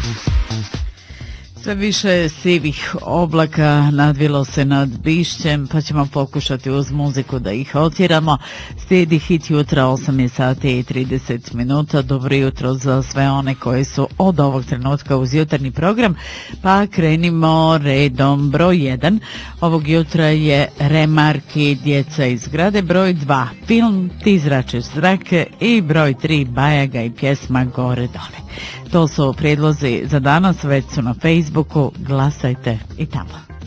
Sve više sivih oblaka nadvilo se nad Bišćem, pa ćemo pokušati uz muziku da ih otjeramo. Slijedi hit jutra, 8 sati i 30 minuta. Dobro jutro za sve one koji su od ovog trenutka uz jutarnji program, pa krenimo redom. Broj 1 ovog jutra je Remarki, djeca iz grade. Broj 2 film Ti zračeš zrake i broj 3 Bajaga i pjesma Gore dole. To su prijedlozi za danas, već su na Facebooku, glasajte i tamo.